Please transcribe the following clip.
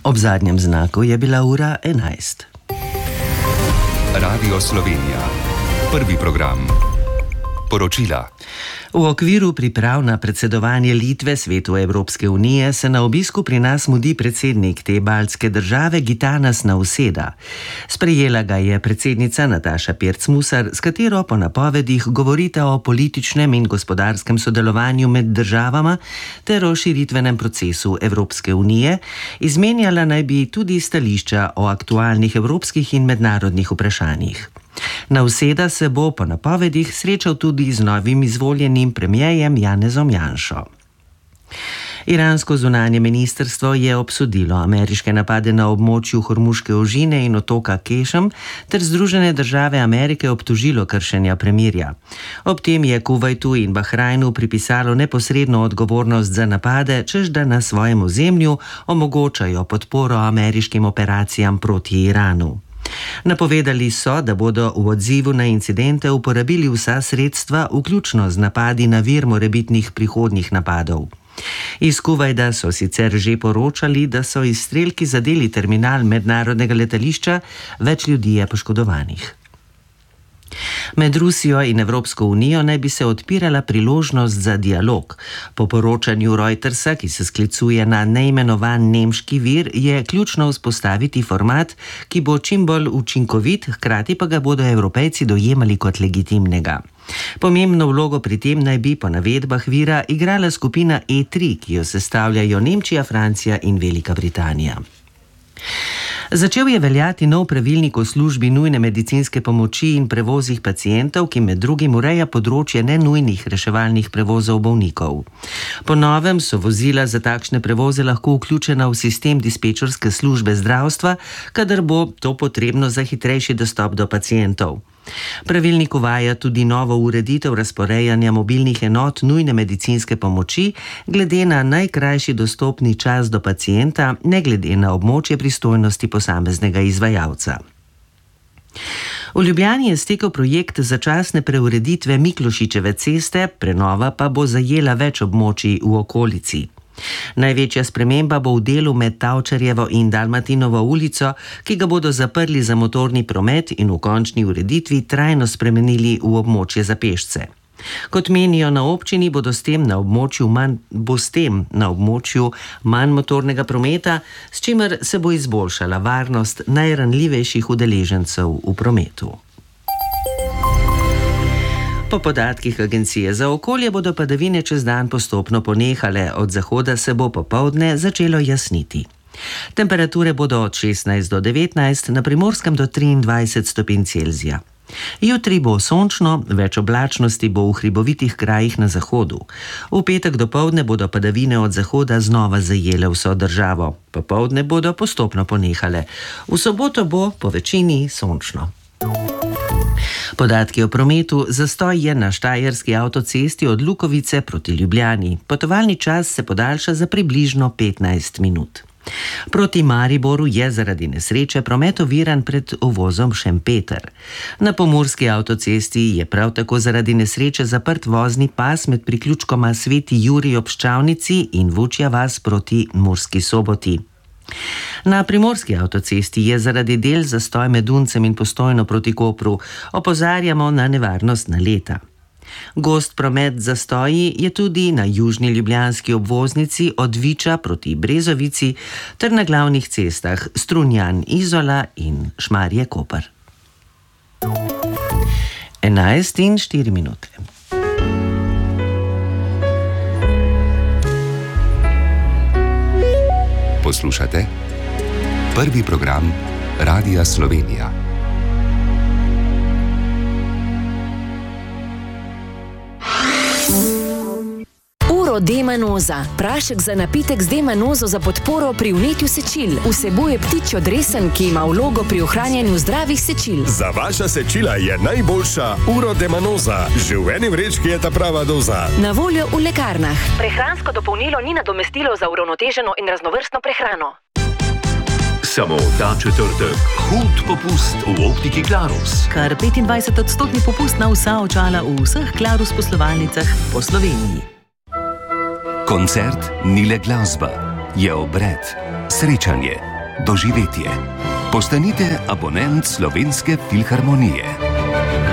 Ob zadnjem znaku je bila ura 11. Radio Slovenija. Prvi program. Poročila. V okviru priprav na predsedovanje Litve Svetu Evropske unije se na obisku pri nas mudi predsednik te baltske države Gitanas Nausėda. Sprejela ga je predsednica Nataša Pirc-Musar, s katero po napovedih govorita o političnem in gospodarskem sodelovanju med državama ter o širitvenem procesu Evropske unije. Izmenjala naj bi tudi stališča o aktualnih evropskih in mednarodnih vprašanjih. Nausėda se bo po napovedih srečal tudi z novim izvoljenim premierjem Janezom Janšo. Iransko zunanje ministrstvo je obsodilo ameriške napade na območju Hormuške ožine in otoka Kešem ter Združene države Amerike obtožilo kršenja premirja. Ob tem je Kuvajtu in Bahrajnu pripisalo neposredno odgovornost za napade, čež da na svojem ozemlju omogočajo podporo ameriškim operacijam proti Iranu. Napovedali so, da bodo v odzivu na incidente uporabili vsa sredstva, vključno z napadi na vir morebitnih prihodnjih napadov. Iz Kuvajda so sicer že poročali, da so izstrelki zadeli terminal mednarodnega letališča, več ljudi je poškodovanih. Med Rusijo in Evropsko unijo naj bi se odpirala priložnost za dialog. Po poročanju Reutersa, ki se sklicuje na neimenovan nemški vir, je ključno vzpostaviti format, ki bo čim bolj učinkovit, hkrati pa ga bodo Evropejci dojemali kot legitimnega. Pomembno vlogo pri tem naj bi po navedbah vira igrala skupina E3, ki jo sestavljajo Nemčija, Francija in Velika Britanija. Začel je veljati nov pravilnik o službi nujne medicinske pomoči in prevozih pacientov, ki med drugim ureja področje nenujnih reševalnih prevozov bolnikov. Po novem so vozila za takšne prevoze lahko vključena v sistem dispečerske službe zdravstva, kadar bo to potrebno za hitrejši dostop do pacientov. Pravilnik uvaja tudi novo ureditev razporejanja mobilnih enot nujne medicinske pomoči glede na najkrajši dostopni čas do pacienta, ne glede na območje pristojnosti posameznega izvajalca. V Ljubljani je stekel projekt začasne preureditve Miklošičeve ceste, prenova pa bo zajela več območij v okolici. Največja sprememba bo v delu med Tavčarjevo in Dalmatinovo ulico, ki ga bodo zaprli za motorni promet in v končni ureditvi trajno spremenili v območje za pešce. Kot menijo na občini, bo s tem na območju manj motornega prometa, s čimer se bo izboljšala varnost najranljivejših udeležencev v prometu. Po podatkih Agencije za okolje bodo padavine čez dan postopno ponehale, od zahoda se bo popoldne začelo jasniti. Temperature bodo od 16 do 19, na Primorskem do 23 stopinj Celzija. Jutri bo sončno, več oblačnosti bo v hribovitih krajih na zahodu. V petek dopoldne bodo padavine od zahoda znova zajele vso državo. Popoldne bodo postopno ponehale. V soboto bo po večini sončno. Podatki o prometu. Zastoj je na štajerski avtocesti od Lukovice proti Ljubljani. Potovalni čas se podaljša za približno 15 minut. Proti Mariboru je zaradi nesreče promet oviran pred uvozom Šempeter. Na pomurski avtocesti je prav tako zaradi nesreče zaprt vozni pas med priključkoma Sveti Jurij ob Ščavnici in Vučja vas proti Murski Soboti. Na primorski avtocesti je zaradi del zastoj med Duncem in Postojno proti Kopru. Opozarjamo na nevarnost naleta. Gost promet zastoji je tudi na južni ljubljanski obvoznici od Viča proti Brezovici ter na glavnih cestah Strunjan, Izola in Šmarje Koper. 11:04. Poslušate prvi program Radia Slovenija. D-manoza. Prašek za napitek z D-manozo za podporo pri vnetju sečil. Vsebuje ptičjo dresen, ki ima vlogo pri ohranjanju zdravih sečil. Za vaša sečila je najboljša Uro D-manoza. Že v eni vrečki je ta prava doza. Na voljo v lekarnah. Prehransko dopolnilo ni nadomestilo za uravnoteženo in raznovrstno prehrano. Samo ta četrtek hud popust v optiki Clarus. Kar 25% popust na vsa očala v vseh Clarus poslovalnicah po Sloveniji. Koncert ni le glasba, je obred, srečanje. doživetje. Postanite abonent Slovenske filharmonije.